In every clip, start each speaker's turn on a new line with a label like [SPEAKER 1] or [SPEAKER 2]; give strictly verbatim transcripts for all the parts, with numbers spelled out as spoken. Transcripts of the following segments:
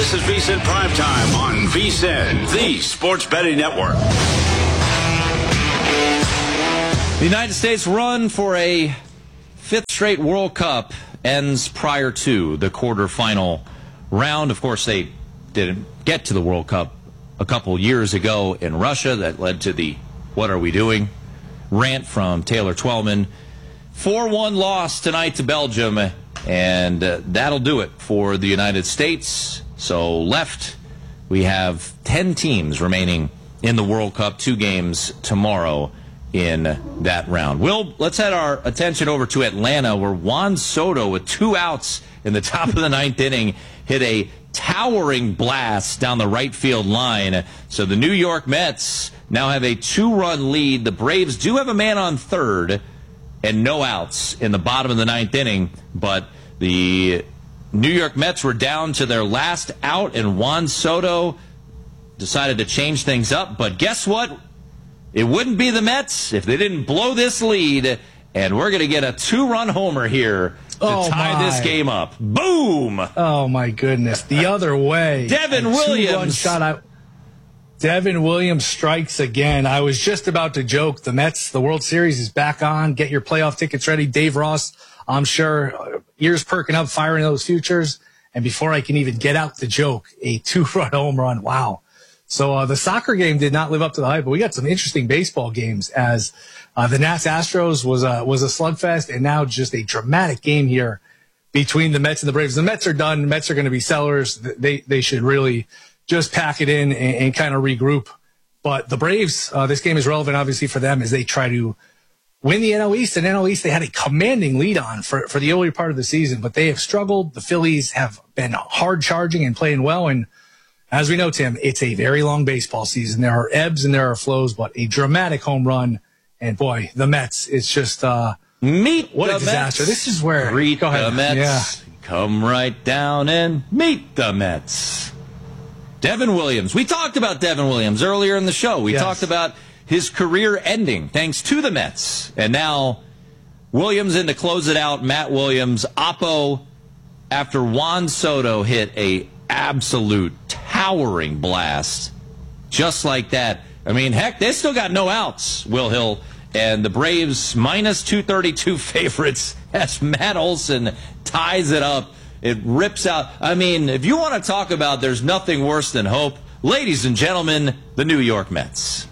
[SPEAKER 1] This is V S I N Primetime on V S I N, the Sports Betting Network.
[SPEAKER 2] The United States run for a fifth straight World Cup ends prior to the quarterfinal round. Of course, they didn't get to the World Cup a couple years ago in Russia. That led to the "What are we doing?" rant from Taylor Twellman. four one loss tonight to Belgium, and uh, that'll do it for the United States. So left, we have ten teams remaining in the World Cup, two games tomorrow in that round. Will, let's head our attention over to Atlanta, where Juan Soto, with two outs in the top of the ninth inning, hit a towering blast down the right field line. So the New York Mets now have a two-run lead. The Braves do have a man on third and no outs in the bottom of the ninth inning, but the New York Mets were down to their last out, and Juan Soto decided to change things up. But guess what? It wouldn't be the Mets if they didn't blow this lead, and we're going to get a two-run homer here to
[SPEAKER 3] oh
[SPEAKER 2] tie
[SPEAKER 3] my.
[SPEAKER 2] this game up. Boom!
[SPEAKER 3] Oh, my goodness. The other way.
[SPEAKER 2] Devin
[SPEAKER 3] A
[SPEAKER 2] Williams.
[SPEAKER 3] two-run shot out. Devin Williams strikes again. I was just about to joke. The Mets, the World Series is back on. Get your playoff tickets ready. Dave Ross, I'm sure, ears perking up, firing those futures. And before I can even get out the joke, a two-run home run. Wow. So uh, the soccer game did not live up to the hype, but we got some interesting baseball games as uh, the Nats Astros was a, was a slugfest, and now just a dramatic game here between the Mets and the Braves. The Mets are done. The Mets are going to be sellers. They they should really just pack it in and, and kind of regroup. But the Braves, uh, this game is relevant, obviously, for them as they try to win the N L East. And N L East, they had a commanding lead on for, for the early part of the season, but they have struggled. The Phillies have been hard charging and playing well. And as we know, Tim, it's a very long baseball season. There are ebbs and there are flows, but a dramatic home run. And boy, the Mets, it's just, uh,
[SPEAKER 2] meet
[SPEAKER 3] what
[SPEAKER 2] the
[SPEAKER 3] a disaster.
[SPEAKER 2] Mets.
[SPEAKER 3] This is where,
[SPEAKER 2] Greet
[SPEAKER 3] go ahead.
[SPEAKER 2] the Mets.
[SPEAKER 3] Yeah.
[SPEAKER 2] Come right down and meet the Mets. Devin Williams. We talked about Devin Williams earlier in the show. We
[SPEAKER 3] yes.
[SPEAKER 2] talked about his career ending thanks to the Mets. And now Williams in to close it out. Matt Williams, Oppo, after Juan Soto hit a absolute towering blast just like that. I mean, heck, they still got no outs, Will Hill. And the Braves minus two thirty-two favorites as Matt Olson ties it up. It rips out. I mean, if you want to talk about there's nothing worse than hope, ladies and gentlemen, the New York Mets.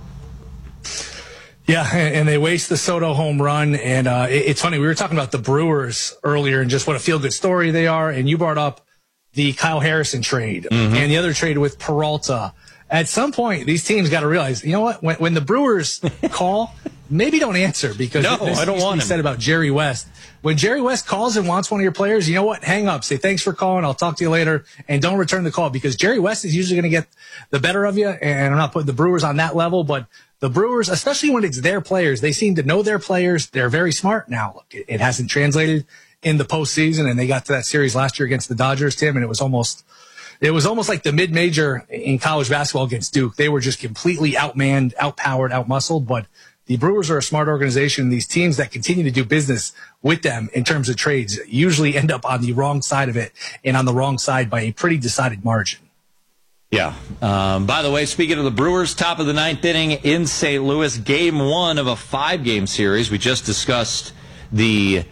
[SPEAKER 3] Yeah, and they waste the Soto home run. And uh, it's funny, we were talking about the Brewers earlier and just what a feel-good story they are. And you brought up the Kyle Harrison trade mm-hmm. and the other trade with Peralta. At some point, these teams got to realize, you know what? When, when the Brewers call, maybe don't answer because
[SPEAKER 2] no,
[SPEAKER 3] this
[SPEAKER 2] I don't want him.
[SPEAKER 3] Said about Jerry West. When Jerry West calls and wants one of your players, you know what? Hang up. Say thanks for calling. I'll talk to you later, and don't return the call because Jerry West is usually going to get the better of you. And I'm not putting the Brewers on that level, but the Brewers, especially when it's their players, they seem to know their players. They're very smart. Now, look, it, it hasn't translated in the postseason, and they got to that series last year against the Dodgers, Tim, and it was almost. It was almost like the mid-major in college basketball against Duke. They were just completely outmanned, outpowered, outmuscled. But the Brewers are a smart organization. These teams that continue to do business with them in terms of trades usually end up on the wrong side of it and on the wrong side by a pretty decided margin.
[SPEAKER 2] Yeah. Um, by the way, speaking of the Brewers, top of the ninth inning in Saint Louis, game one of a five-game series. We just discussed the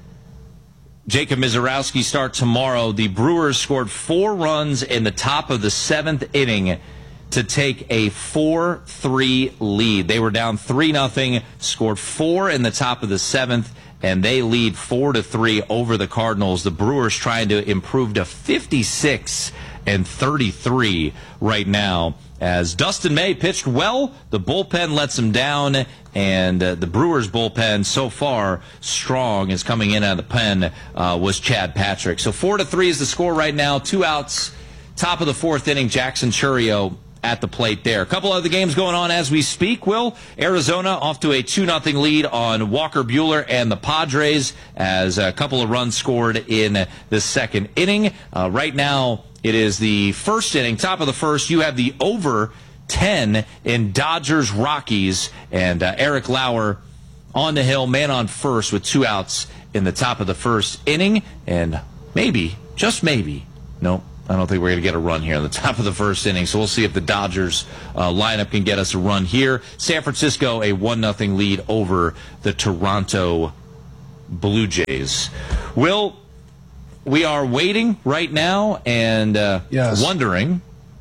[SPEAKER 2] Jacob Mizorowski start tomorrow. The Brewers scored four runs in the top of the seventh inning to take a four three lead. They were down three nothing, scored four in the top of the seventh, and they lead four to three over the Cardinals. The Brewers trying to improve to fifty-six and thirty-three right now. As Dustin May pitched well, the bullpen lets him down, and uh, the Brewers' bullpen so far strong is coming in out of the pen uh, was Chad Patrick. So four to three is the score right now. Two outs, top of the fourth inning. Jackson Chourio at the plate there. A couple other games going on as we speak. Will, Arizona off to a two nothing lead on Walker Buehler and the Padres as a couple of runs scored in the second inning. Uh, right now, it is the first inning, top of the first. You have the over ten in Dodgers Rockies, and uh, Eric Lauer on the hill, man on first with two outs in the top of the first inning. And maybe, just maybe, no, I don't think we're going to get a run here in the top of the first inning. So we'll see if the Dodgers uh, lineup can get us a run here. San Francisco, a one nothing lead over the Toronto Blue Jays. Will, we are waiting right now and uh,
[SPEAKER 3] yes.
[SPEAKER 2] wondering,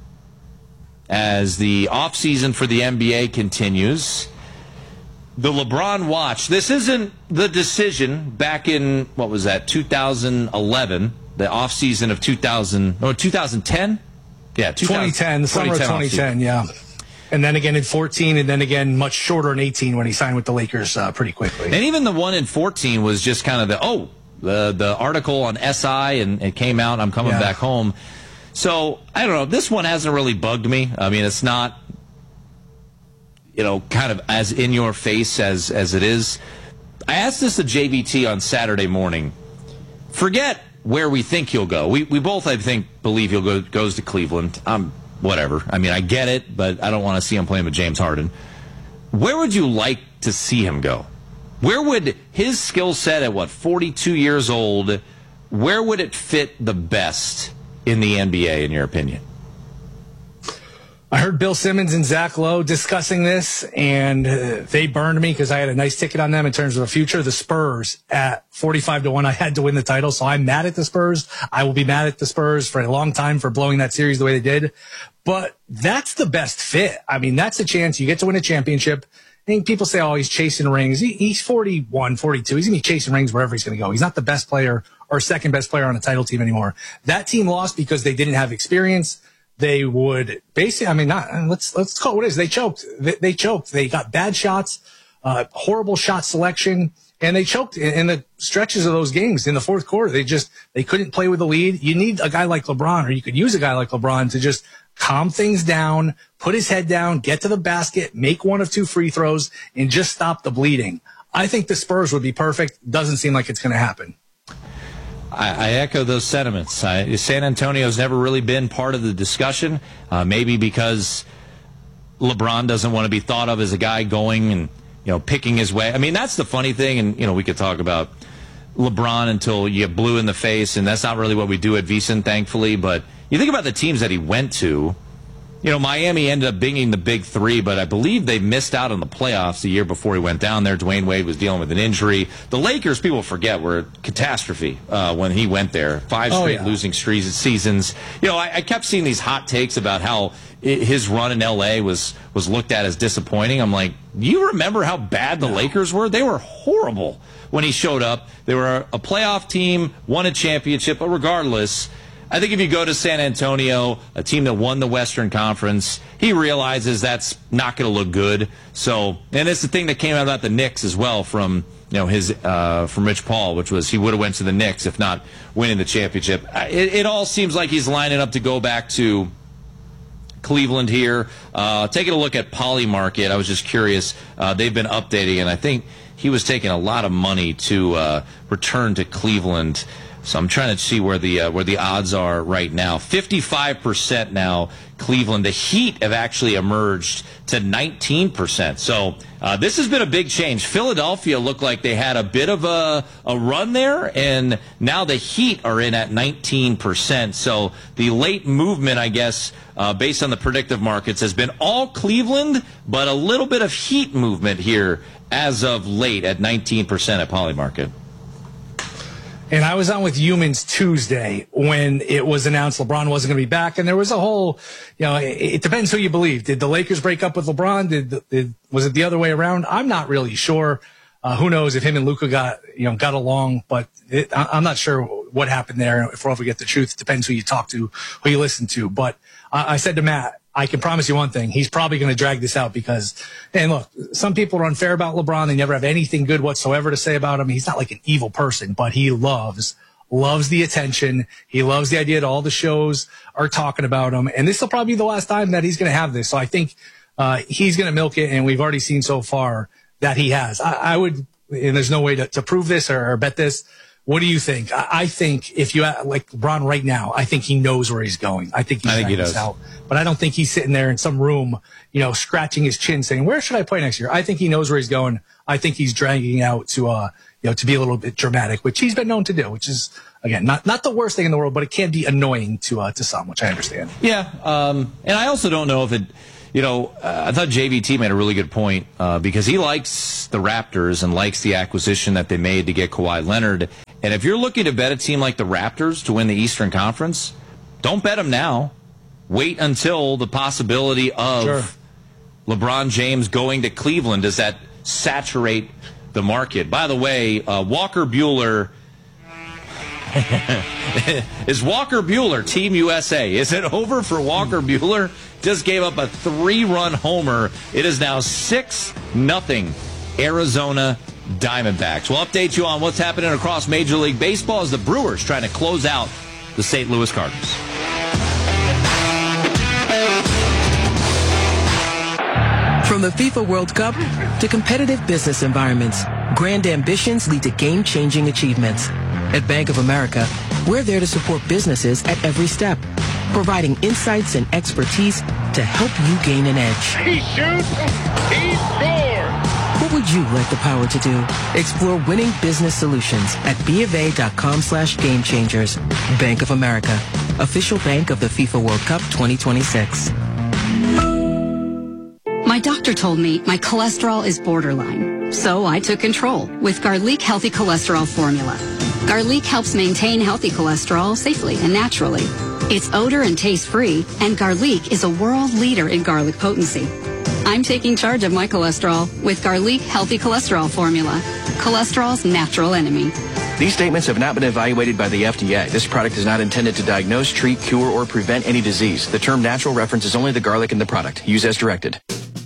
[SPEAKER 2] as the offseason for the N B A continues, the LeBron watch. This isn't the decision back in, what was that, two thousand eleven, the offseason of two thousand, or two thousand ten? Yeah,
[SPEAKER 3] twenty ten, the summer of twenty ten, yeah. And then again in fourteen, and then again much shorter in eighteen when he signed with the Lakers uh, pretty quickly.
[SPEAKER 2] And even the one in fourteen was just kind of the, oh, the, the article on S I, and it came out, I'm coming yeah. back home. So, I don't know, this one hasn't really bugged me. I mean, it's not, you know, kind of as in your face as, as it is. I asked this to J V T on Saturday morning. Forget where we think he'll go. We we both, I think, believe he'll go goes to Cleveland. Um, whatever. I mean, I get it, but I don't want to see him playing with James Harden. Where would you like to see him go? Where would his skill set at, what, forty-two years old, where would it fit the best in the N B A, in your opinion?
[SPEAKER 3] I heard Bill Simmons and Zach Lowe discussing this, and uh, they burned me because I had a nice ticket on them in terms of the future. The Spurs at forty-five to one, I had to win the title, so I'm mad at the Spurs. I will be mad at the Spurs for a long time for blowing that series the way they did. But that's the best fit. I mean, that's a chance. You get to win a championship. I think people say, oh, he's chasing rings. He, he's forty-one, forty-two. He's going to be chasing rings wherever he's going to go. He's not the best player or second best player on a title team anymore. That team lost because they didn't have experience. They would basically, I mean, not, let's, let's call it what it is. They choked. They, they choked. They got bad shots, uh, horrible shot selection, and they choked in, in the stretches of those games in the fourth quarter. They just, they couldn't play with the lead. You need a guy like LeBron, or you could use a guy like LeBron to just calm things down, put his head down, get to the basket, make one of two free throws, and just stop the bleeding. I think the Spurs would be perfect. Doesn't seem like it's going to happen.
[SPEAKER 2] I, I echo those sentiments. I, San Antonio's never really been part of the discussion, uh, maybe because LeBron doesn't want to be thought of as a guy going and, you know, picking his way. I mean, that's the funny thing, and, you know, we could talk about LeBron until you get blue in the face, and that's not really what we do at VSiN, thankfully, but you think about the teams that he went to. You know, Miami ended up being the big three, but I believe they missed out on the playoffs the year before he went down there. Dwayne Wade was dealing with an injury. The Lakers, people forget, were a catastrophe uh, when he went there. Five straight oh, yeah. losing streaks seasons. You know, I, I kept seeing these hot takes about how it, his run in L A was, was looked at as disappointing. I'm like, do you remember how bad the no. Lakers were? They were horrible when he showed up. They were a, a playoff team, won a championship, but regardless, I think if you go to San Antonio, a team that won the Western Conference, he realizes that's not going to look good. So, and it's the thing that came out about the Knicks as well from, you know, his uh, from Rich Paul, which was he would have went to the Knicks if not winning the championship. It, it all seems like he's lining up to go back to Cleveland here. Uh, taking a look at Polymarket, I was just curious. Uh, they've been updating, and I think he was taking a lot of money to uh, return to Cleveland. So I'm trying to see where the uh, where the odds are right now. fifty-five percent now, Cleveland. The Heat have actually emerged to nineteen percent. So uh, this has been a big change. Philadelphia looked like they had a bit of a, a run there, and now the Heat are in at nineteen percent. So the late movement, I guess, uh, based on the predictive markets, has been all Cleveland, but a little bit of Heat movement here as of late at nineteen percent at Polymarket.
[SPEAKER 3] And I was on with Humans Tuesday when it was announced LeBron wasn't going to be back. And there was a whole, you know, it, it depends who you believe. Did the Lakers break up with LeBron? Did, did was it the other way around? I'm not really sure. Uh, who knows if him and Luka got, you know, got along, but it, I, I'm not sure what happened there. If we'll ever get the truth, it depends who you talk to, who you listen to. But I, I said to Matt, I can promise you one thing. He's probably going to drag this out because, and look, some people are unfair about LeBron. They never have anything good whatsoever to say about him. He's not like an evil person, but he loves, loves the attention. He loves the idea that all the shows are talking about him. And this will probably be the last time that he's going to have this. So I think, uh, he's going to milk it. And we've already seen so far that he has. I, I would, and there's no way to, to prove this or, or bet this. What do you think? I, I think if you like LeBron right now, I think he knows where he's going. I think he's
[SPEAKER 2] I think he does.
[SPEAKER 3] out. But I don't think he's sitting there in some room, you know, scratching his chin saying, where should I play next year? I think he knows where he's going. I think he's dragging out to, uh, you know, to be a little bit dramatic, which he's been known to do, which is, again, not, not the worst thing in the world, but it can be annoying to, uh, to some, which I understand.
[SPEAKER 2] Yeah. Um, and I also don't know if it, you know, uh, I thought J V T made a really good point, uh, because he likes the Raptors and likes the acquisition that they made to get Kawhi Leonard. And if you're looking to bet a team like the Raptors to win the Eastern Conference, don't bet them now. Wait until the possibility of sure. LeBron James going to Cleveland. Does that saturate the market? By the way, uh, Walker Buehler is Walker Buehler Team U S A. Is it over for Walker Buehler? Just gave up a three-run homer. It is now six nothing Arizona Diamondbacks. We'll update you on what's happening across Major League Baseball as the Brewers trying to close out the Saint Louis Cardinals.
[SPEAKER 4] From the FIFA World Cup to competitive business environments, grand ambitions lead to game-changing achievements. At Bank of America, we're there to support businesses at every step, providing insights and expertise to help you gain an edge.
[SPEAKER 5] He shoots, he scores!
[SPEAKER 4] What would you like the power to do? Explore winning business solutions at BofA.com slash game changers. Bank of America, official bank of the FIFA World Cup twenty twenty-six.
[SPEAKER 6] My doctor told me my cholesterol is borderline, so I took control with Garlic Healthy Cholesterol Formula. Garlic helps maintain healthy cholesterol safely and naturally. It's odor and taste-free, and Garlic is a world leader in garlic potency. I'm taking charge of my cholesterol with Garlic Healthy Cholesterol Formula, cholesterol's natural enemy.
[SPEAKER 7] These statements have not been evaluated by the F D A. This product is not intended to diagnose, treat, cure, or prevent any disease. The term natural references only the garlic in the product. Use as directed.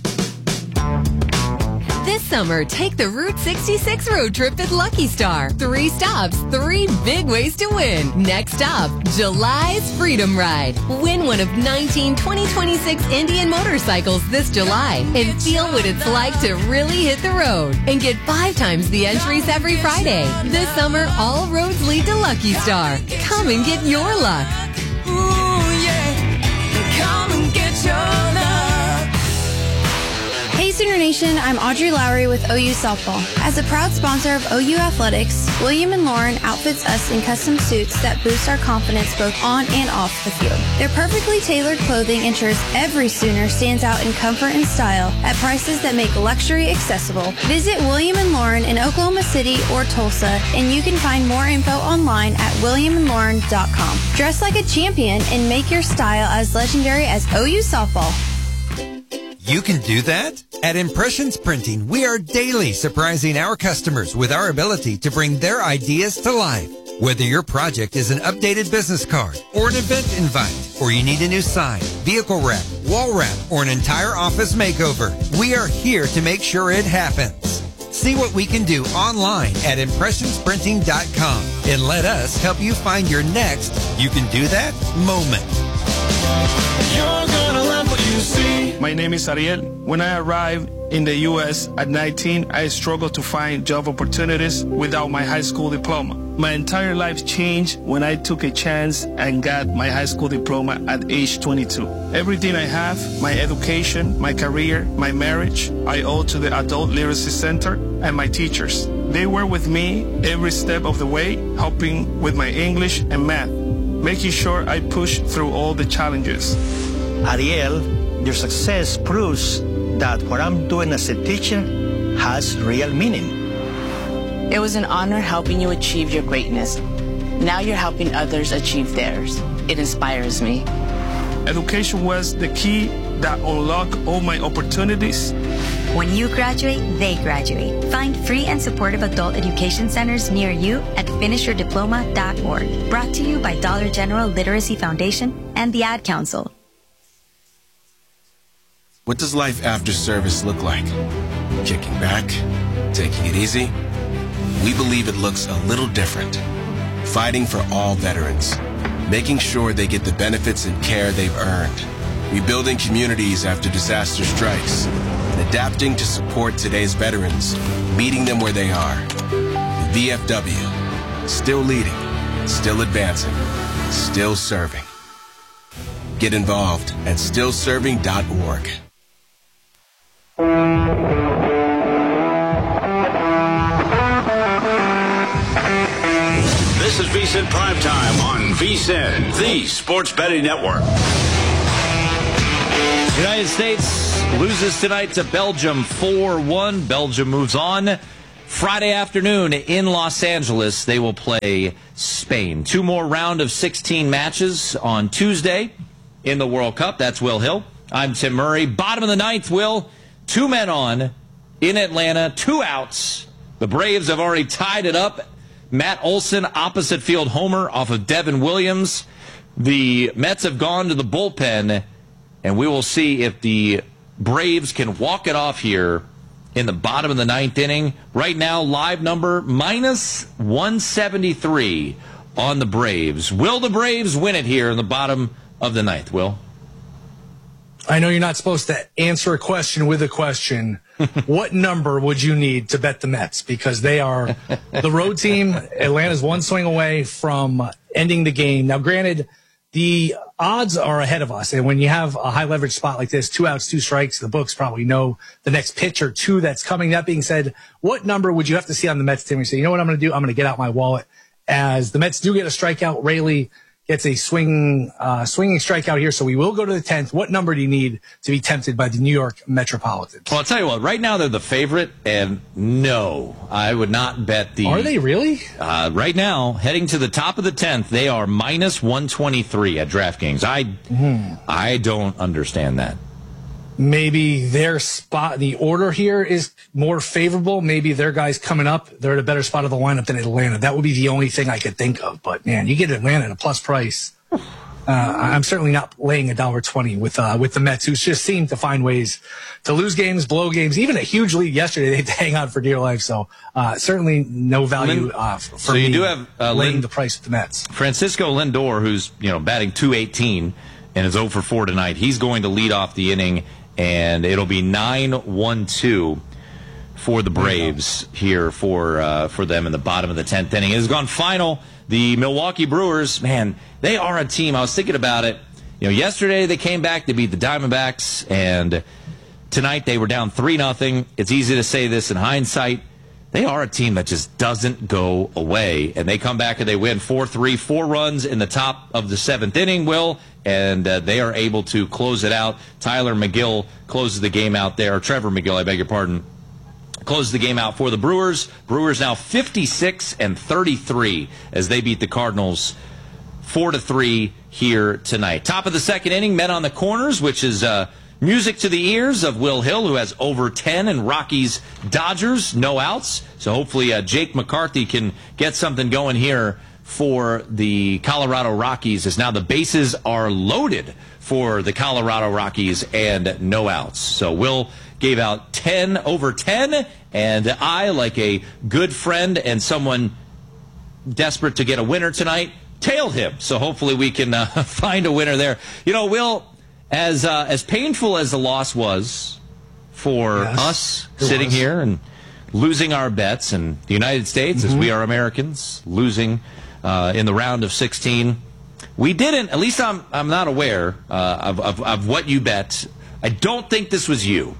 [SPEAKER 8] This summer, take the Route sixty-six road trip at Lucky Star. Three stops, three big ways to win. Next stop, July's Freedom Ride. Win one of nineteen twenty twenty-six Indian motorcycles this July and feel what it's like to really hit the road. And get five times the entries every Friday. This summer, all roads lead to Lucky Star. Come and get your luck.
[SPEAKER 9] Ooh, yeah. Come and get your luck.
[SPEAKER 10] Hey Sooner Nation, I'm Audrey Lowry with O U Softball. As a proud sponsor of O U Athletics, William and Lauren outfits us in custom suits that boost our confidence both on and off the field. Their perfectly tailored clothing ensures every Sooner stands out in comfort and style at prices that make luxury accessible. Visit William and Lauren in Oklahoma City or Tulsa, and you can find more info online at william and lauren dot com. Dress like a champion and make your style as legendary as O U Softball.
[SPEAKER 11] You can do that? At Impressions Printing, we are daily surprising our customers with our ability to bring their ideas to life. Whether your project is an updated business card or an event invite, or you need a new sign, vehicle wrap, wall wrap, or an entire office makeover, we are here to make sure it happens. See what we can do online at impressions printing dot com and let us help you find your next you can do that moment.
[SPEAKER 5] You're gonna love what you see. My name is Ariel. When I arrived in the U S at nineteen, I struggled to find job opportunities without my high school diploma. My entire life changed when I took a chance and got my high school diploma at age twenty-two. Everything I have, my education, my career, my marriage, I owe to the Adult Literacy Center and my teachers. They were with me every step of the way, helping with my English and math, making sure I push through all the challenges.
[SPEAKER 12] Ariel, your success proves that what I'm doing as a teacher has real meaning.
[SPEAKER 13] It was an honor helping you achieve your greatness. Now you're helping others achieve theirs. It inspires me.
[SPEAKER 5] Education was the key that unlocked all my opportunities.
[SPEAKER 14] When you graduate, they graduate. Find free and supportive adult education centers near you at finish your diploma dot org. Brought to you by Dollar General Literacy Foundation and the Ad Council.
[SPEAKER 15] What does life after service look like? Kicking back? Taking it easy? We believe it looks a little different. Fighting for all veterans. Making sure they get the benefits and care they've earned. Rebuilding communities after disaster strikes. And adapting to support today's veterans. Meeting them where they are. The V F W. Still leading. Still advancing. Still serving. Get involved at still serving dot org.
[SPEAKER 1] This is VSiN Primetime on VSiN, the Sports Betting Network.
[SPEAKER 2] United States loses tonight to Belgium four one. Belgium moves on. Friday afternoon in Los Angeles, they will play Spain. Two more round of sixteen matches on Tuesday in the World Cup. That's Will Hill. I'm Tim Murray. Bottom of the ninth, Will. Two men on in Atlanta, two outs. The Braves have already tied it up. Matt Olson, opposite field homer off of Devin Williams. The Mets have gone to the bullpen, and we will see if the Braves can walk it off here in the bottom of the ninth inning. Right now, live number minus one seventy-three on the Braves. Will the Braves win it here in the bottom of the ninth, Will?
[SPEAKER 3] I know you're not supposed to answer a question with a question. What number would you need to bet the Mets? Because they are the road team. Atlanta's one swing away from ending the game. Now, granted, the odds are ahead of us. And when you have a high leverage spot like this, two outs, two strikes, the books probably know the next pitch or two that's coming. That being said, what number would you have to see on the Mets team and say, you know what I'm going to do? I'm going to get out my wallet. As the Mets do get a strikeout, Raley gets a swing, uh, swinging strikeout here. So we will go to the tenth. What number do you need to be tempted by the New York Metropolitans?
[SPEAKER 2] Well, I'll tell you what, right now they're the favorite, and no, I would not bet the...
[SPEAKER 3] Are they really?
[SPEAKER 2] Uh, right now, heading to the top of the tenth, they are minus one twenty-three at DraftKings. I, mm-hmm. I don't understand that.
[SPEAKER 3] Maybe their spot, the order here is more favorable. Maybe their guys coming up, they're at a better spot of the lineup than Atlanta. That would be the only thing I could think of. But, man, you get Atlanta at a plus price. Uh, I'm certainly not laying a dollar twenty with uh, with the Mets, who just seem to find ways to lose games, blow games. Even a huge lead yesterday, they had to hang on for dear life. So uh, certainly no value uh, for
[SPEAKER 2] so
[SPEAKER 3] me
[SPEAKER 2] you do have uh,
[SPEAKER 3] laying
[SPEAKER 2] Lin-
[SPEAKER 3] the price with the Mets.
[SPEAKER 2] Francisco Lindor, who's you know batting two eighteen and is oh for four tonight. He's going to lead off the inning. And it'll be nine one two for the Braves here for uh, for them in the bottom of the tenth inning. It has gone final. The Milwaukee Brewers, man, they are a team. I was thinking about it. You know, yesterday they came back to beat the Diamondbacks, and tonight they were down three nothing. It's easy to say this in hindsight. They are a team that just doesn't go away. And they come back and they win four three, four runs in the top of the seventh inning, Will, and uh, they are able to close it out. Tyler McGill closes the game out there. Or Trevor McGill, I beg your pardon, closes the game out for the Brewers. Brewers now fifty-six and thirty-three as they beat the Cardinals four to three here tonight. Top of the second inning, men on the corners, which is uh, music to the ears of Will Hill, who has over ten in Rockies Dodgers, no outs. So hopefully uh, Jake McCarthy can get something going here for the Colorado Rockies, as now the bases are loaded for the Colorado Rockies and no outs. So Will gave out ten over ten, and I, like a good friend and someone desperate to get a winner tonight, tailed him. So hopefully we can uh, find a winner there. You know, Will, as uh, as painful as the loss was for
[SPEAKER 3] yes,
[SPEAKER 2] us sitting
[SPEAKER 3] was.
[SPEAKER 2] here and losing our bets, and the United States, mm-hmm. as we are Americans, losing uh, in the round of sixteen, we didn't, at least I'm I'm not aware uh, of, of, of what you bet. I don't think this was you.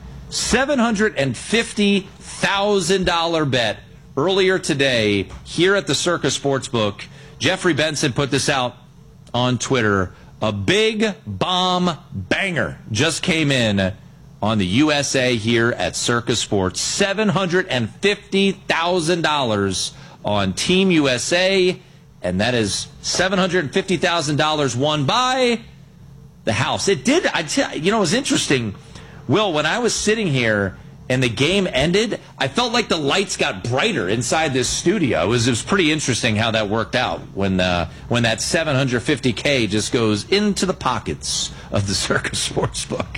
[SPEAKER 2] seven hundred fifty thousand dollars bet earlier today here at the Circus Sportsbook. Jeffrey Benson put this out on Twitter. A big bomb banger just came in on the U S A here at Circus Sports. seven hundred fifty thousand dollars on Team U S A, and that is seven hundred fifty thousand dollars won by the house. It did, I tell you know, it was interesting. Will, when I was sitting here and the game ended, I felt like the lights got brighter inside this studio. It was, it was pretty interesting how that worked out when uh, when that seven hundred fifty K just goes into the pockets of the Circus Sportsbook.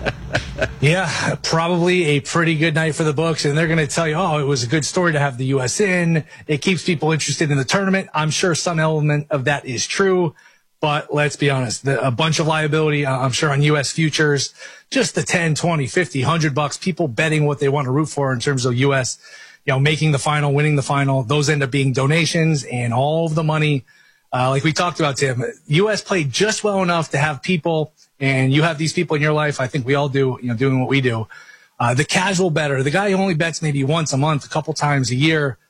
[SPEAKER 3] Yeah, probably a pretty good night for the books, and they're going to tell you, oh, it was a good story to have the U S in. It keeps people interested in the tournament. I'm sure some element of that is true. But let's be honest, the, a bunch of liability, uh, I'm sure, on U S futures, just the ten, twenty, fifty, one hundred bucks, people betting what they want to root for in terms of U S, you know, making the final, winning the final. Those end up being donations, and all of the money, uh, like we talked about, Tim, U S played just well enough to have people, and you have these people in your life. I think we all do, you know, doing what we do. Uh, the casual bettor, the guy who only bets maybe once a month, a couple times a year,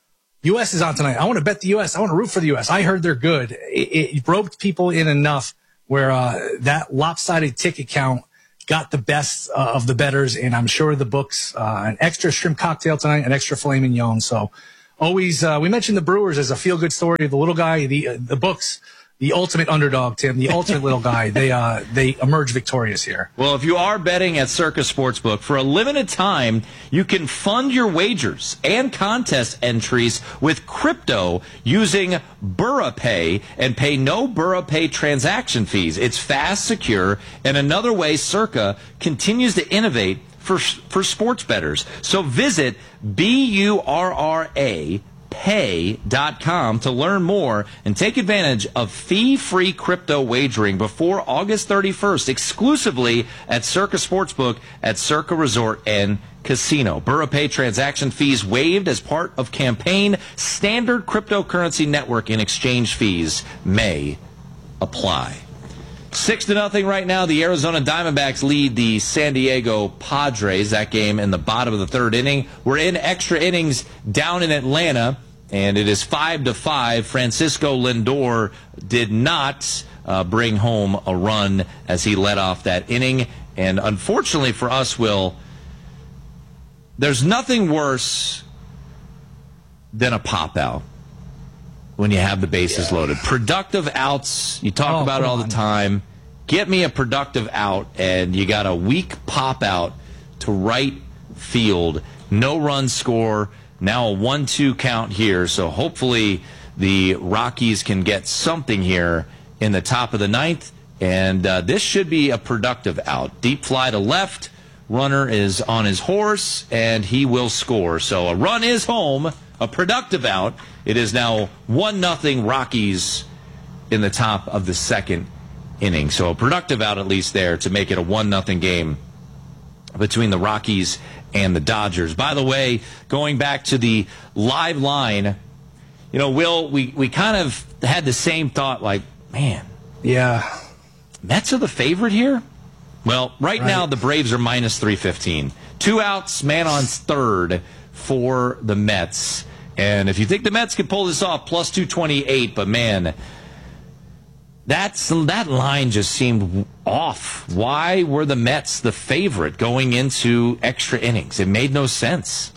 [SPEAKER 3] U S is on tonight. I want to bet the U S. I want to root for the U S. I heard they're good. It, it roped people in enough where uh, that lopsided ticket count got the best uh, of the bettors, and I'm sure the books, uh, an extra shrimp cocktail tonight, an extra filet mignon. So always, uh, we mentioned the Brewers as a feel-good story. The little guy, the uh, the books, the ultimate underdog, Tim, the ultimate little guy. They uh, they emerge victorious here.
[SPEAKER 2] Well, if you are betting at Circa Sportsbook, for a limited time, you can fund your wagers and contest entries with crypto using BurraPay and pay no BurraPay transaction fees. It's fast, secure, and another way Circa continues to innovate for for sports bettors. So visit B U R R A pay dot com to learn more and take advantage of fee-free crypto wagering before August thirty-first exclusively at Circa Sportsbook at Circa Resort and Casino. BurraPay transaction fees waived as part of campaign. Standard cryptocurrency network and exchange fees may apply. Six to nothing right now. The Arizona Diamondbacks lead the San Diego Padres. That game in the bottom of the third inning. We're in extra innings down in Atlanta, and it is five to five. Francisco Lindor did not uh, bring home a run as he led off that inning. And unfortunately for us, Will, there's nothing worse than a pop out when you have the bases yeah. loaded. Productive outs, you talk oh, about it all on. the time. Get me a productive out, and you got a weak pop out to right field. No run score. Now a one two count here. So hopefully the Rockies can get something here in the top of the ninth. And uh, this should be a productive out. Deep fly to left. Runner is on his horse, and he will score. So a run is home. A productive out. It is now one nothing Rockies in the top of the second inning. So a productive out at least there to make it a one nothing game between the Rockies and the Dodgers. By the way, going back to the live line, you know, Will, we, we kind of had the same thought, like, man,
[SPEAKER 3] yeah,
[SPEAKER 2] Mets are the favorite here? Well, right, right. now the Braves are minus three fifteen. Two outs, man on third for the Mets. And if you think the Mets can pull this off, plus two twenty-eight, but man, that's, that line just seemed off. Why were the Mets the favorite going into extra innings? It made no sense.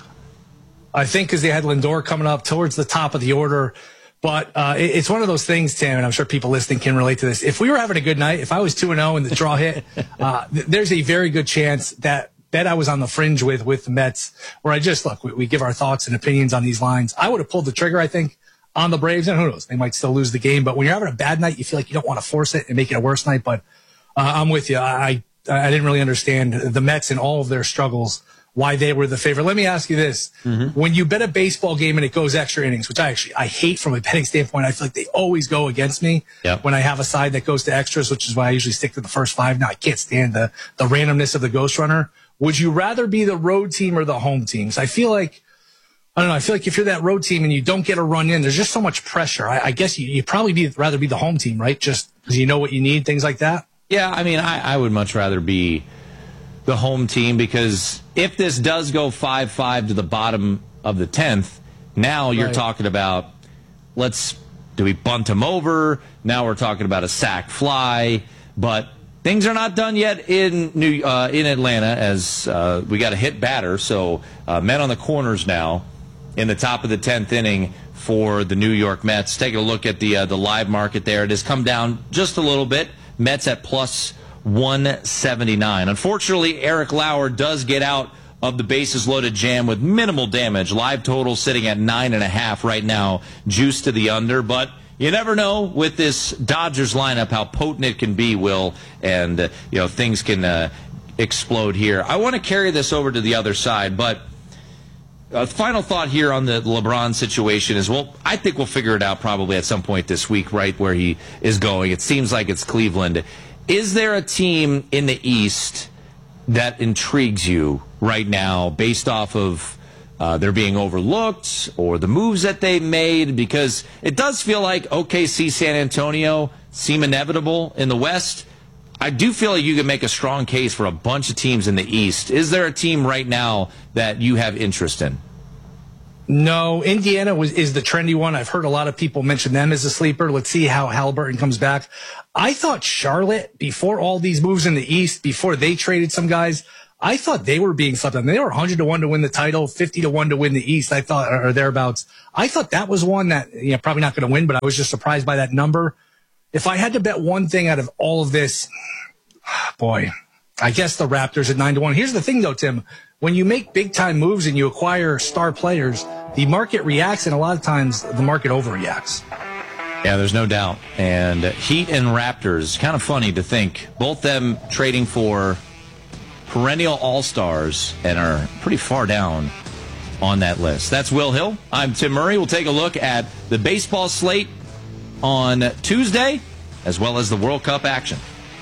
[SPEAKER 3] I think because they had Lindor coming up towards the top of the order. But uh, it, it's one of those things, Tim, and I'm sure people listening can relate to this. If we were having a good night, if I was two and oh and the draw hit, uh, th- there's a very good chance that bet I was on the fringe with with the Mets, where I just, look, we, we give our thoughts and opinions on these lines. I would have pulled the trigger, I think, on the Braves, and who knows, they might still lose the game. But when you're having a bad night, you feel like you don't want to force it and make it a worse night. But uh, I'm with you. I I didn't really understand the Mets and all of their struggles, why they were the favorite. Let me ask you this. Mm-hmm. When you bet a baseball game and it goes extra innings, which I actually I hate from a betting standpoint, I feel like they always go against me yep. when I have a side that goes to extras, which is why I usually stick to the first five. Now, I can't stand the, the randomness of the ghost runner. Would you rather be the road team or the home team? So I feel like, I don't know, I feel like if you're that road team and you don't get a run in, there's just so much pressure. I, I guess you, you'd probably be, rather be the home team, right? Just because you know what you need, things like that.
[SPEAKER 2] Yeah, I mean, I, I would much rather be the home team, because if this does go five five to the bottom of the tenth, now you're right. talking about, let's, do we bunt him over? Now we're talking about a sac fly, but things are not done yet in New uh, in Atlanta, as uh, we got a hit batter, so uh, men on the corners now in the top of the tenth inning for the New York Mets. Take a look at the uh, the live market there. It has come down just a little bit. Mets at plus one seventy-nine. Unfortunately, Eric Lauer does get out of the bases loaded jam with minimal damage. Live total sitting at nine and a half right now, juice to the under. But you never know with this Dodgers lineup how potent it can be, Will, and uh, you know things can uh, explode here. I want to carry this over to the other side, but a final thought here on the LeBron situation is, well, I think we'll figure it out probably at some point this week, right where he is going. It seems like it's Cleveland. Is there a team in the East that intrigues you right now based off of uh, they're being overlooked or the moves that they made? Because it does feel like O K C, San Antonio seem inevitable in the West. I do feel like you can make a strong case for a bunch of teams in the East. Is there a team right now that you have interest in?
[SPEAKER 3] No, Indiana was is the trendy one. I've heard a lot of people mention them as a sleeper. Let's see how Halliburton comes back. I thought Charlotte, before all these moves in the East, before they traded some guys, I thought they were being slept on. They were one hundred to one to win the title, fifty to one to win the East, I thought, or thereabouts. I thought that was one that, you know, probably not going to win, but I was just surprised by that number. If I had to bet one thing out of all of this, boy, I guess the Raptors at nine to one. Here's the thing, though, Tim. When you make big-time moves and you acquire star players, the market reacts, and a lot of times the market overreacts.
[SPEAKER 2] Yeah, there's no doubt. And Heat and Raptors, kind of funny to think, both them trading for perennial all-stars and are pretty far down on that list. That's Will Hill. I'm Tim Murray. We'll take a look at the baseball slate on Tuesday, as well as the World Cup action.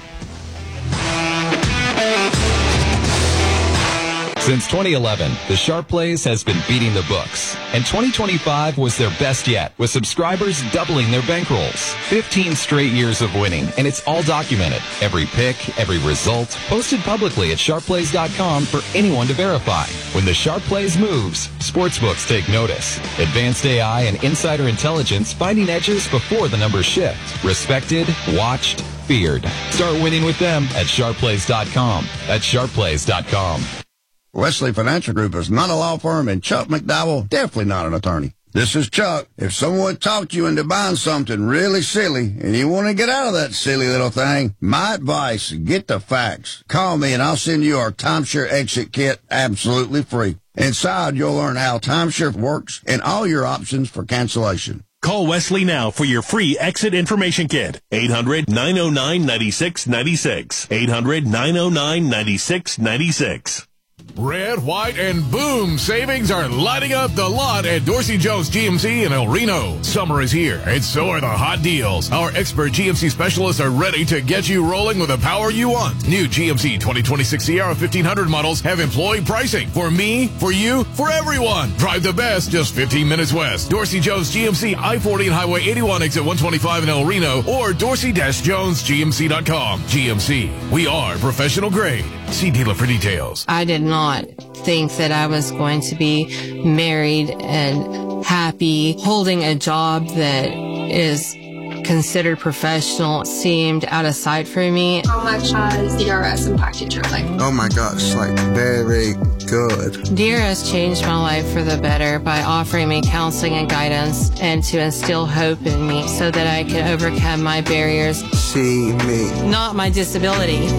[SPEAKER 16] Since twenty eleven, the Sharp Plays has been beating the books, and twenty twenty-five was their best yet, with subscribers doubling their bankrolls. fifteen straight years of winning, and it's all documented. Every pick, every result, posted publicly at sharp plays dot com for anyone to verify. When the Sharp Plays moves, sportsbooks take notice. Advanced A I and insider intelligence finding edges before the numbers shift. Respected, watched, feared. Start winning with them at sharp plays dot com. That's sharp plays dot com.
[SPEAKER 17] Wesley Financial Group is not a law firm, and Chuck McDowell definitely not an attorney. This is Chuck. If someone talked you into buying something really silly and you want to get out of that silly little thing, my advice, get the facts. Call me and I'll send you our timeshare exit kit absolutely free. Inside, you'll learn how timeshare works and all your options for cancellation.
[SPEAKER 18] Call Wesley now for your free exit information kit. eight hundred, nine oh nine, nine six nine six. eight hundred, nine oh nine, nine six nine six.
[SPEAKER 19] Red, white, and boom savings are lighting up the lot at Dorsey Jones G M C in El Reno. Summer is here, and so are the hot deals. Our expert G M C specialists are ready to get you rolling with the power you want. New G M C twenty twenty-six Sierra fifteen hundred models have employee pricing. For me, for you, for everyone. Drive the best just fifteen minutes west. Dorsey Jones G M C, I forty and Highway eighty-one, exit one twenty-five in El Reno, or dorsey dash jones g m c dot com. G M C, we are professional grade. See dealer for details.
[SPEAKER 20] I did not think that I was going to be married and happy. Holding a job that is considered professional seemed out of sight for me.
[SPEAKER 21] How much has D R S impacted your life?
[SPEAKER 22] Oh my gosh, like very good.
[SPEAKER 20] D R S changed my life for the better by offering me counseling and guidance and to instill hope in me so that I could overcome my barriers.
[SPEAKER 22] See me.
[SPEAKER 20] Not my disability.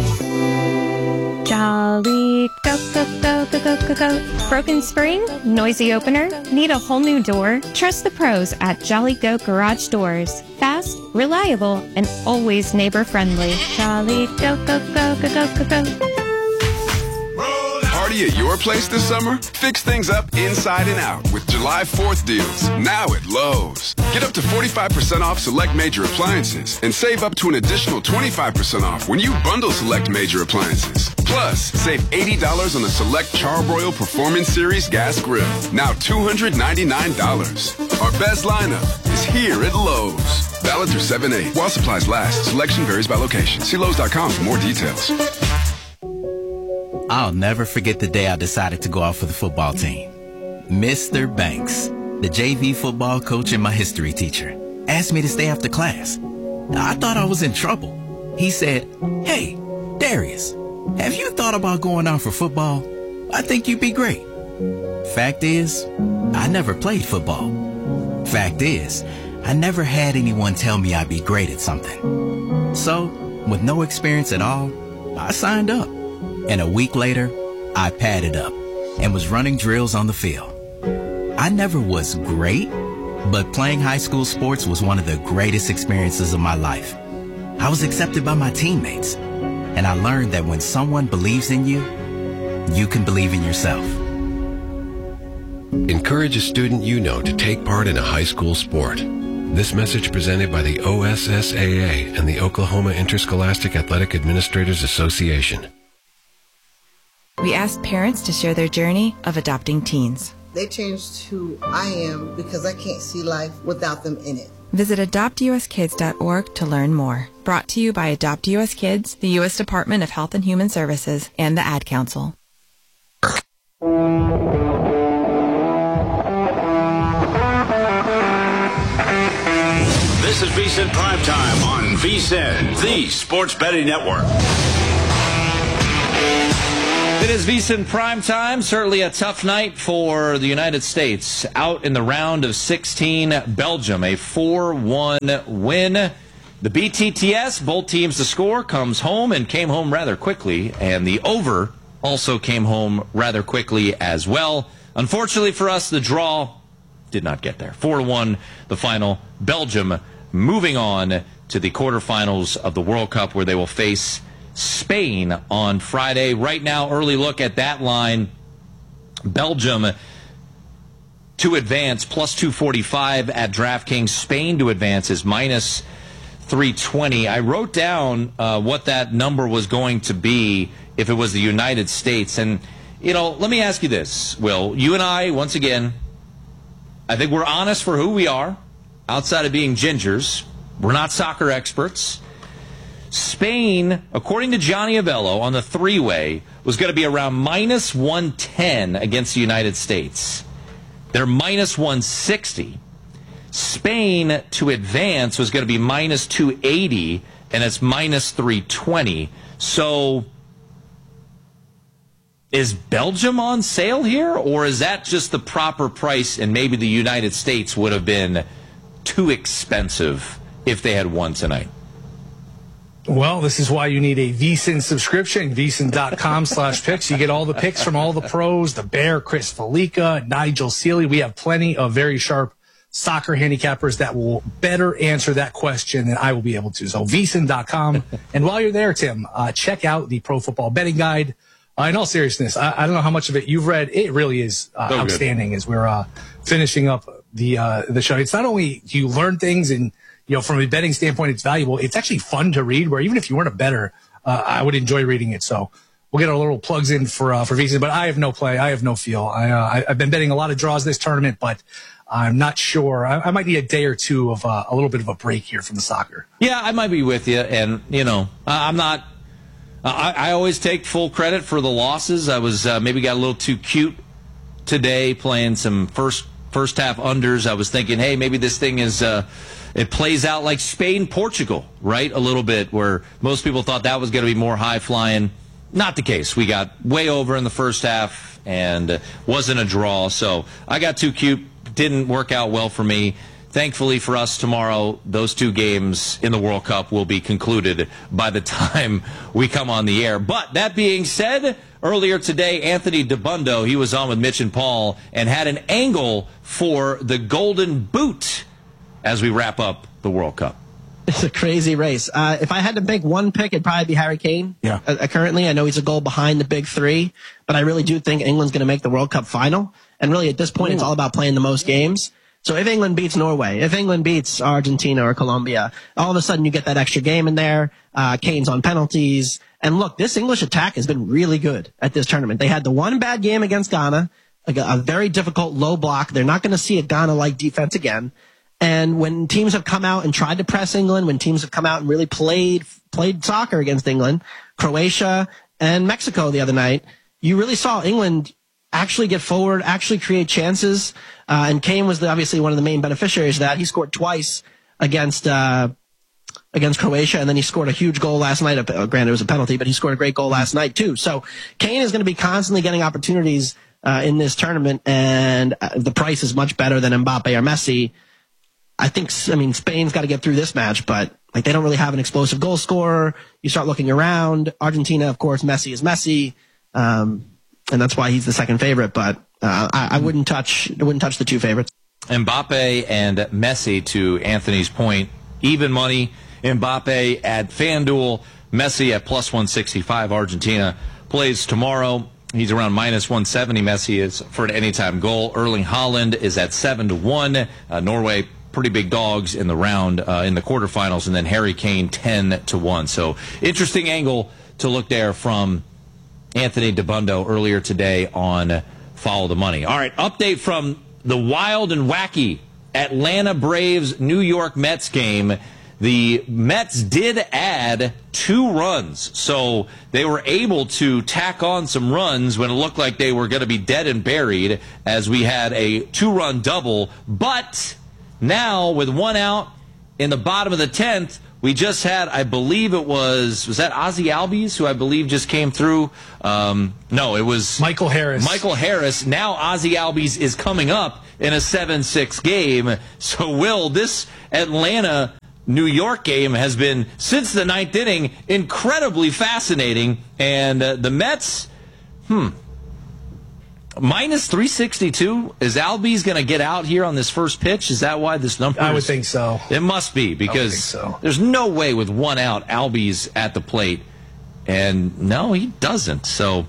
[SPEAKER 23] Jolly, go, go, go, go, go, go, go. Broken spring? Noisy opener? Need a whole new door? Trust the pros at Jolly Go Garage Doors. Fast, reliable, and always neighbor-friendly. Jolly, go, go, go, go, go, go, go.
[SPEAKER 24] Party at your place this summer? Fix things up inside and out with July fourth deals, now at Lowe's. Get up to forty-five percent off select major appliances and save up to an additional twenty-five percent off when you bundle select major appliances. Plus, save eighty dollars on the select Charbroil Performance Series gas grill, now two hundred ninety-nine dollars. Our best lineup is here at Lowe's. Valid through seven eight. While supplies last, selection varies by location. See Lowe's dot com for more details.
[SPEAKER 25] I'll never forget the day I decided to go out for the football team. Mister Banks, the J V football coach and my history teacher, asked me to stay after class. I thought I was in trouble. He said, "Hey, Darius, have you thought about going out for football? I think you'd be great." Fact is, I never played football. Fact is, I never had anyone tell me I'd be great at something. So, with no experience at all, I signed up. And a week later, I padded up and was running drills on the field. I never was great, but playing high school sports was one of the greatest experiences of my life. I was accepted by my teammates, and I learned that when someone believes in you, you can believe in yourself.
[SPEAKER 26] Encourage a student you know to take part in a high school sport. This message presented by the O S S A A and the Oklahoma Interscholastic Athletic Administrators Association.
[SPEAKER 27] We asked parents to share their journey of adopting teens.
[SPEAKER 28] They changed who I am because I can't see life without them in it.
[SPEAKER 27] Visit adopt u s kids dot org to learn more. Brought to you by Adopt U S Kids, the U S Department of Health and Human Services, and the Ad Council.
[SPEAKER 1] This is VSiN Primetime on VSiN, the Sports Betting Network.
[SPEAKER 2] It is VSiN Primetime. Certainly a tough night for the United States. Out in the round of sixteen, Belgium, a four one win. The B T T S, both teams to score, comes home and came home rather quickly. And the over also came home rather quickly as well. Unfortunately for us, the draw did not get there. four one, the final. Belgium moving on to the quarterfinals of the World Cup, where they will face Spain on Friday. Right now, early look at that line. Belgium to advance, plus two forty-five at DraftKings. Spain to advance is minus three twenty. I wrote down uh, what that number was going to be if it was the United States. And, you know, let me ask you this, Will. You and I, once again, I think we're honest for who we are, outside of being gingers. We're not soccer experts. Spain, according to Johnny Avello on the three-way, was going to be around minus one ten against the United States. They're minus one sixty. Spain to advance was going to be minus two eighty, and it's minus three twenty. So is Belgium on sale here, or is that just the proper price and maybe the United States would have been too expensive if they had won tonight?
[SPEAKER 3] Well, this is why you need a VSiN subscription, VSiN.com slash picks. You get all the picks from all the pros, the Bear, Chris Felica, Nigel Seeley. We have plenty of very sharp soccer handicappers that will better answer that question than I will be able to. So VSiN dot com. And while you're there, Tim, uh, check out the Pro Football Betting Guide. Uh, in all seriousness, I, I don't know how much of it you've read. It really is uh, so outstanding as we're uh, finishing up the uh, the show. It's not only do you learn things and, you know, from a betting standpoint, it's valuable. It's actually fun to read, where even if you weren't a bettor, uh, I would enjoy reading it. So we'll get our little plugs in for uh, for VSiN. But I have no play. I have no feel. I, uh, I've been betting a lot of draws this tournament, but I'm not sure. I, I might need a day or two of uh, a little bit of a break here from the soccer.
[SPEAKER 2] Yeah, I might be with you. And, you know, I'm not uh, – I, I always take full credit for the losses. I was uh, maybe got a little too cute today playing some first first half unders. I was thinking, hey, maybe this thing is uh, – it plays out like Spain-Portugal, right, a little bit, where most people thought that was going to be more high-flying. Not the case. We got way over in the first half and uh, wasn't a draw. So I got too cute. Didn't work out well for me. Thankfully for us tomorrow, those two games in the World Cup will be concluded by the time we come on the air. But that being said, earlier today, Anthony Dabbundo, he was on with Mitch and Paul and had an angle for the Golden Boot as we wrap up the World Cup.
[SPEAKER 4] It's a crazy race. Uh, if I had to make one pick, it'd probably be Harry Kane.
[SPEAKER 3] Yeah.
[SPEAKER 4] Uh, currently, I know he's a goal behind the big three, but I really do think England's going to make the World Cup final. And really, at this point, Ooh. It's all about playing the most games. So if England beats Norway, if England beats Argentina or Colombia, all of a sudden you get that extra game in there. Uh, Kane's on penalties. And look, this English attack has been really good at this tournament. They had the one bad game against Ghana, a, a very difficult low block. They're not going to see a Ghana-like defense again. And when teams have come out and tried to press England, when teams have come out and really played played soccer against England, Croatia and Mexico the other night, you really saw England actually get forward, actually create chances. Uh, and Kane was the, obviously one of the main beneficiaries of that. He scored twice against uh, against Croatia, and then he scored a huge goal last night. Uh, granted, it was a penalty, but he scored a great goal last night, too. So Kane is going to be constantly getting opportunities uh, in this tournament, and uh, the price is much better than Mbappe or Messi. I think, I mean, Spain's got to get through this match, but like they don't really have an explosive goal scorer. You start looking around. Argentina, of course, Messi is Messi, um, and that's why he's the second favorite. But uh, I, I wouldn't touch, I wouldn't touch the two favorites.
[SPEAKER 2] Mbappe and Messi, to Anthony's point, even money. Mbappe at FanDuel, Messi at plus one sixty-five. Argentina plays tomorrow. He's around minus one seventy. Messi is for an anytime goal. Erling Haaland is at seven to one. Uh, Norway, pretty big dogs in the round, uh, in the quarterfinals, and then Harry Kane ten to one. So interesting angle to look there from Anthony Dabbundo earlier today on Follow the Money. All right, update from the wild and wacky Atlanta Braves New York Mets game. The Mets did add two runs, so they were able to tack on some runs when it looked like they were going to be dead and buried, as we had a two-run double. But now, with one out in the bottom of the tenth, we just had, I believe it was, was that Ozzie Albies, who I believe just came through? Um, no, it was
[SPEAKER 3] Michael Harris.
[SPEAKER 2] Michael Harris. Now Ozzie Albies is coming up in a seven six game. So, Will, this Atlanta-New York game has been, since the ninth inning, incredibly fascinating. And uh, the Mets, hmm, minus three sixty-two. Is Albies going to get out here on this first pitch? Is that why this number
[SPEAKER 3] I would
[SPEAKER 2] is,
[SPEAKER 3] think so.
[SPEAKER 2] It must be, because
[SPEAKER 3] so.
[SPEAKER 2] There's no way with one out, Albies at the plate. And no, he doesn't. So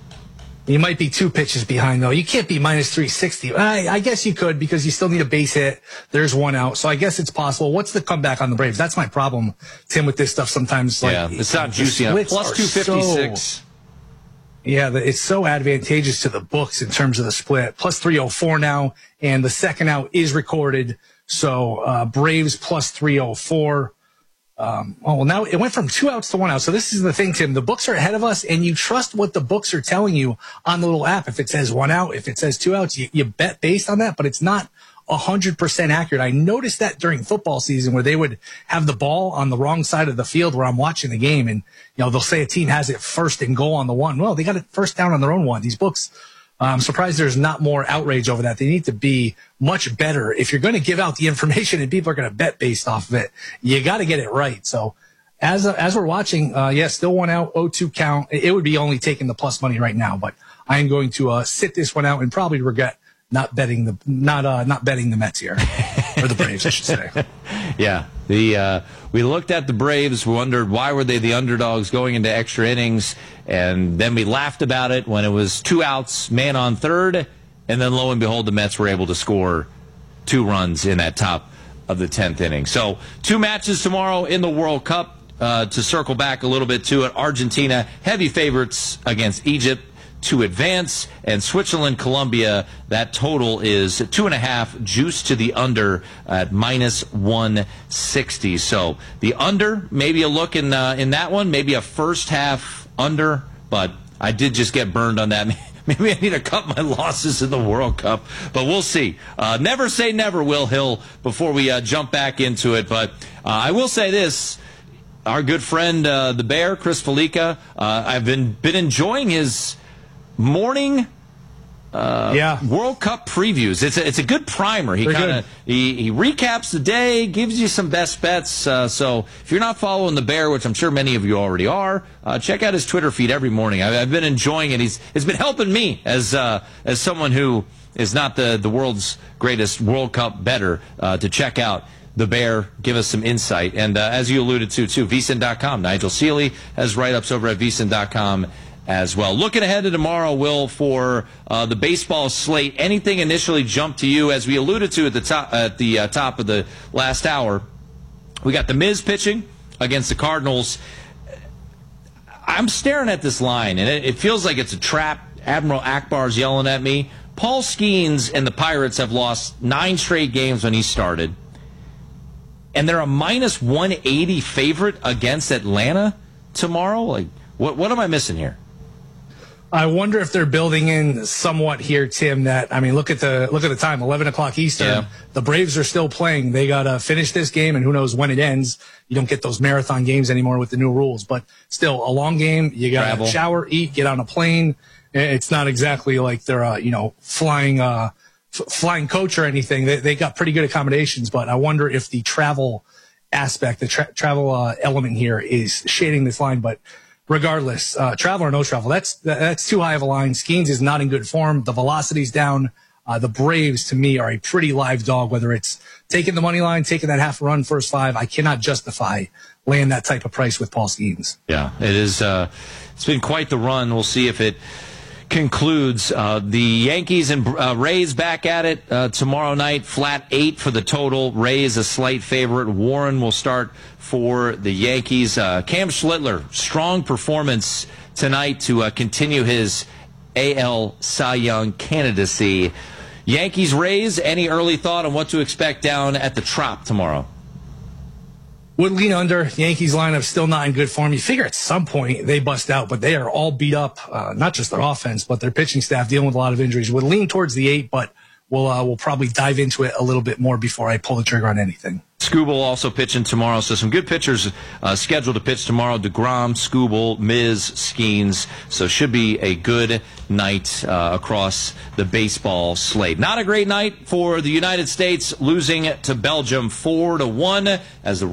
[SPEAKER 3] you might be two pitches behind, though. You can't be minus three sixty. I, I guess you could, because you still need a base hit. There's one out. So I guess it's possible. What's the comeback on the Braves? That's my problem, Tim, with this stuff sometimes. Like,
[SPEAKER 2] yeah, it's not juicy enough. Plus two fifty-six.
[SPEAKER 3] So, yeah, the, it's so advantageous to the books in terms of the split. Plus three oh four now, and the second out is recorded. So uh, Braves plus three oh four. Um, oh, well, now it went from two outs to one out. So this is the thing, Tim. The books are ahead of us, and you trust what the books are telling you on the little app. If it says one out, if it says two outs, you, you bet based on that, but it's not one hundred percent accurate. I noticed that during football season, where they would have the ball on the wrong side of the field where I'm watching the game, and you know they'll say a team has it first and goal on the one. Well, they got it first down on their own one. These books, I'm surprised there's not more outrage over that. They need to be much better. If you're going to give out the information and people are going to bet based off of it, you got to get it right. So as uh, as we're watching, uh, yeah, still one out, oh two count. It would be only taking the plus money right now, but I am going to uh, sit this one out and probably regret not betting the not uh, not betting the Mets here, or the Braves, I should say.
[SPEAKER 2] Yeah, the uh, we looked at the Braves, we wondered why were they the underdogs going into extra innings, and then we laughed about it when it was two outs, man on third, and then lo and behold, the Mets were able to score two runs in that top of the tenth inning. So two matches tomorrow in the World Cup. Uh, to circle back a little bit to it, Argentina heavy favorites against Egypt to advance, and Switzerland, Colombia, that total is two and a half, juice to the under at minus one sixty. So the under, maybe a look in uh, in that one, maybe a first half under, but I did just get burned on that. Maybe I need to cut my losses in the World Cup, but we'll see. Uh, never say never, Will Hill, before we uh, jump back into it. But uh, I will say this. Our good friend, uh, the Bear, Chris Felica, uh, I've been been enjoying his morning uh,
[SPEAKER 3] yeah.
[SPEAKER 2] World Cup previews. It's a, it's a good primer. He kind of he, he recaps the day, gives you some best bets. Uh, so if you're not following the Bear, which I'm sure many of you already are, uh, check out his Twitter feed every morning. I, I've been enjoying it. He's it's been helping me as uh, as someone who is not the the world's greatest World Cup bettor uh, to check out the Bear, give us some insight. And uh, as you alluded to, too, V S I N dot com. Nigel Seeley has write-ups over at V S I N dot com as well. Looking ahead to tomorrow, Will, for uh, the baseball slate, anything initially jump to you? As we alluded to at the top, at the uh, top of the last hour, we got the Miz pitching against the Cardinals. I'm staring at this line, and it, it feels like it's a trap. Admiral Akbar's yelling at me. Paul Skeens and the Pirates have lost nine straight games when he started. And they're a minus one eighty favorite against Atlanta tomorrow? Like, what what am I missing here?
[SPEAKER 3] I wonder if they're building in somewhat here, Tim, that, I mean, look at the look at the time, eleven o'clock Eastern.
[SPEAKER 2] Yeah.
[SPEAKER 3] The Braves are still playing. They got to finish this game, and who knows when it ends. You don't get those marathon games anymore with the new rules. But still, a long game. You got to shower, eat, get on a plane. It's not exactly like they're, uh, you know, flying uh, f- flying coach or anything. They, they got pretty good accommodations, but I wonder if the travel aspect, the tra- travel uh, element here is shading this line. But regardless, uh, travel or no travel, that's that's too high of a line. Skeens is not in good form. The velocity's down. Uh, the Braves, to me, are a pretty live dog, whether it's taking the money line, taking that half run first five. I cannot justify laying that type of price with Paul Skeens.
[SPEAKER 2] Yeah, it is. Uh, it's been quite the run. We'll see if it concludes. Uh, the Yankees and uh, Rays back at it uh, tomorrow night. Flat eight for the total. Rays a slight favorite. Warren will start for the Yankees. Uh, Cam Schlittler, strong performance tonight to uh, continue his A L Cy Young candidacy. Yankees Rays, any early thought on what to expect down at the Trop tomorrow?
[SPEAKER 3] Would lean under. Yankees lineup still not in good form. You figure at some point they bust out, but they are all beat up. Uh, not just their offense, but their pitching staff dealing with a lot of injuries. Would lean towards the eight, but we'll uh, we'll probably dive into it a little bit more before I pull the trigger on anything.
[SPEAKER 2] Skubal also pitching tomorrow, so some good pitchers uh, scheduled to pitch tomorrow. DeGrom, Skubal, Miz, Skeens. So should be a good night uh, across the baseball slate. Not a great night for the United States, losing to Belgium four to one as the